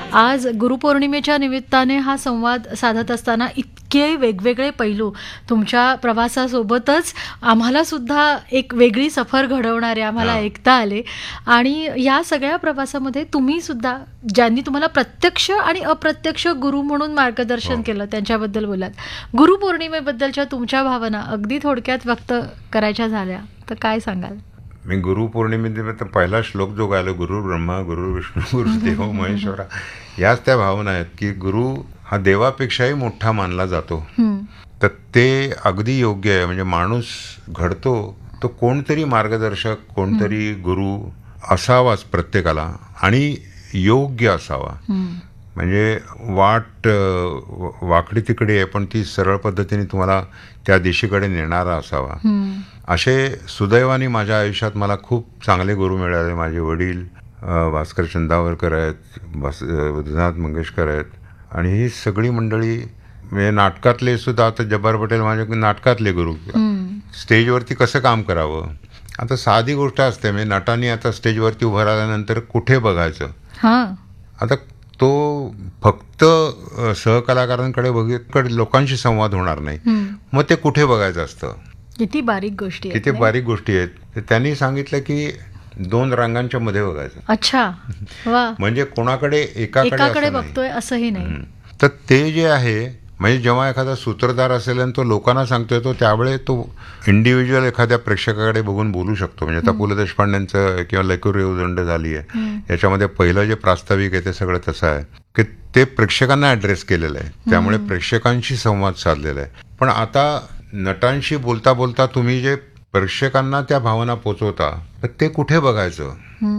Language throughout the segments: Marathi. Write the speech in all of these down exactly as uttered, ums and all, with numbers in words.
आज गुरुपौर्णिमेच्या निमित्ताने हा संवाद साधत असताना इतके वेगवेगळे पैलू तुमच्या प्रवासासोबतच आम्हाला सुद्धा एक वेगळी सफर घडवणारे आम्हाला ऐकता आले. आणि या सगळ्या प्रवासामध्ये तुम्ही सुद्धा ज्यांनी तुम्हाला प्रत्यक्ष आणि अप्रत्यक्ष गुरु म्हणून मार्गदर्शन केलं त्यांच्याबद्दल बोलात. गुरुपौर्णिमेबद्दलच्या तुमच्या भावना अगदी थोडक्यात व्यक्त करायच्या झाल्या तर काय सांगाल? मी गुरुपौर्णिमेचा पहिला श्लोक जो गायला, गुरु ब्रह्मा गुरु विष्णू गुरु देव महेश्वरा, याच त्या भावना आहेत की गुरु हा देवापेक्षाही मोठा मानला जातो. तर ते अगदी योग्य आहे. म्हणजे माणूस घडतो तो कोणतरी मार्गदर्शक, कोणतरी गुरु असावाच प्रत्येकाला, आणि योग्य असावा. म्हणजे वाट वाकडी तिकडे आहे पण ती सरळ पद्धतीने तुम्हाला त्या दिशेकडे नेणारा असावा. असे सुदैवाने माझ्या आयुष्यात मला खूप चांगले गुरु मिळाले. माझे वडील भास्कर चंदावरकर आहेत, भास विद्यानाथ मंगेशकर आहेत, आणि ही सगळी मंडळी म्हणजे नाटकातले सुद्धा. आता जब्बार पटेल माझे नाटकातले गुरु. स्टेजवरती कसं काम करावं, आता साधी गोष्ट असते. म्हणजे नटांनी आता स्टेजवरती उभं राहिल्यानंतर कुठे बघायचं, आता तो फक्त सहकलाकारांकडे बघितकडे लोकांशी संवाद होणार नाही, मग ते कुठे बघायचं असतं. किती बारीक गोष्टी किती बारीक गोष्टी आहेत. तर त्यांनी सांगितलं की दोन रांगांच्या मध्ये बघायचं. अच्छा, वा. म्हणजे कोणाकडे एकाकडे बघतोय असंही नाही. तर ते जे आहे, म्हणजे जेव्हा एखादा सूत्रधार असेल आणि तो लोकांना सांगतोय, तो त्यावेळेस तो इंडिव्हिज्युअल एखाद्या प्रेक्षकाकडे बघून बोलू शकतो. म्हणजे आता पु ल देशपांडेंचं किंवा लैकुरी उदंड झाली आहे, याच्यामध्ये पहिलं जे प्रास्ताविक आहे ते सगळं तसं आहे की ते प्रेक्षकांना ऍड्रेस केलेलं आहे, त्यामुळे प्रेक्षकांशी संवाद साधलेला आहे. पण आता नटांशी बोलता बोलता तुम्ही जे प्रेक्षकांना त्या भावना पोचवता, तर ते कुठे बघायचं,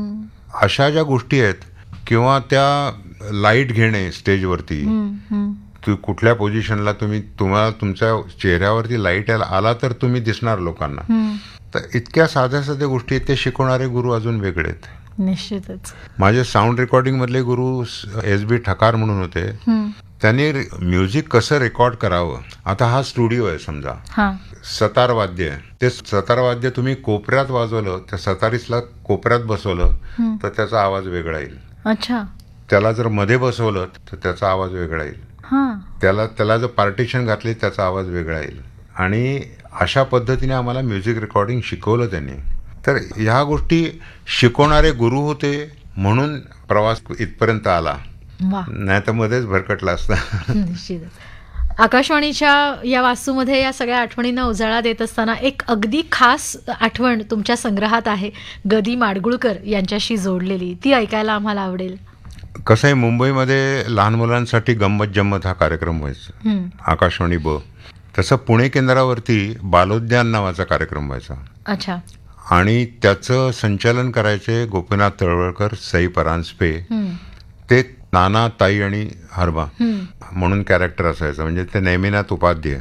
अशा ज्या गोष्टी आहेत. किंवा त्या लाईट घेणे स्टेजवरती, कुठल्या पोझिशनला तुम्ही, तुम्हाला तुमच्या चेहऱ्यावरती लाईट आला तर तुम्ही दिसणार लोकांना. तर इतक्या साध्या साध्या गोष्टी आहेत. ते शिकवणारे गुरु अजून वेगळे आहेत. निश्चितच. माझे साऊंड रेकॉर्डिंग मधले गुरु एस बी ठकार म्हणून होते. त्यांनी म्युझिक कसं रेकॉर्ड करावं. आता हा स्टुडिओ आहे समजा, सतार वाद्य आहे, ते सतार वाद्य तुम्ही कोपऱ्यात वाजवलं, त्या सतारीसला कोपऱ्यात बसवलं तर त्याचा आवाज वेगळा येईल. अच्छा. त्याला जर मध्ये बसवलं तर त्याचा आवाज वेगळा येईल. त्याला त्याला जर पार्टिशन घातली त्याचा आवाज वेगळा येईल. आणि अशा पद्धतीने आम्हाला म्युझिक रेकॉर्डिंग शिकवलं त्यांनी. तर ह्या गोष्टी शिकवणारे गुरु होते म्हणून प्रवास इथपर्यंत आला, नाही तर मध्येच भरकटला असता. निश्चितच. आकाशवाणीच्या या वास्तूमध्ये या सगळ्या आठवणींना उजाळा देत असताना एक अगदी खास आठवण तुमच्या संग्रहात आहे, गदी माडगुळकर यांच्याशी जोडलेली. ती ऐकायला आम्हाला आवडेल. कसं आहे, मुंबईमध्ये लहान मुलांसाठी गंमत जम्मत हा कार्यक्रम व्हायचा, आकाशवाणी ब. तसं पुणे केंद्रावरती बालोद्यान नावाचा कार्यक्रम व्हायचा. अच्छा. आणि त्याचं संचालन करायचे गोपीनाथ तळवळकर, सई परांजपे. ते नाना, ताई आणि हरबा म्हणून कॅरेक्टर असायचं. म्हणजे ते नेमिनाथ उपाध्याय.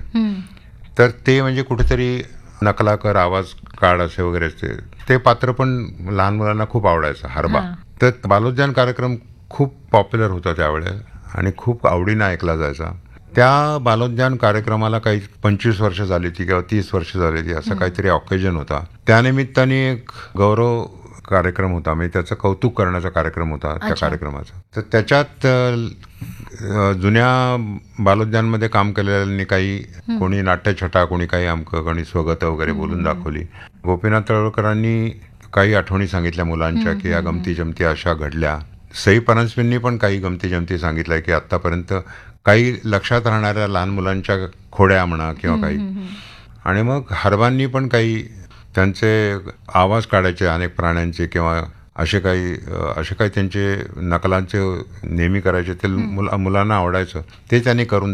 तर ते म्हणजे कुठेतरी नकलाकर, आवाज काढ असे वगैरे असते. ते पात्र पण लहान मुलांना खूप आवडायचं, हरबा. तर बालोद्यान कार्यक्रम खूप पॉप्युलर होता त्यावेळेस आणि खूप आवडीनं ऐकला जायचा. त्या बालोद्यान कार्यक्रमाला काही पंचवीस वर्ष झाली होती किंवा तीस वर्ष झाली होती, असं काहीतरी ऑकेजन होता. त्यानिमित्ताने एक गौरव कार्यक्रम होता, म्हणजे त्याचं कौतुक करण्याचा कार्यक्रम होता त्या कार्यक्रमाचा. तर त्याच्यात जुन्या बालोद्यानमध्ये काम केलेल्यांनी काही, कोणी नाट्यछटा, कोणी काही अमकं, कोणी स्वगत वगैरे बोलून दाखवली. गोपीनाथ तळवळकरांनी काही आठवणी सांगितल्या मुलांच्या की या गमती जमती अशा घडल्या. सई परांजपेंनी पण काही गमती जमती सांगितल्या की आतापर्यंत काही लक्षात राहणाऱ्या लहान मुलांच्या खोड्या म्हणा किंवा काही. आणि मग हरबांनी पण काही त्यांचे आवाज काढायचे अनेक प्राण्यांचे किंवा असे काही असे काही त्यांचे नकलांचे नेहमी करायचे. ते मुलांना आवडायचं, ते त्यांनी करून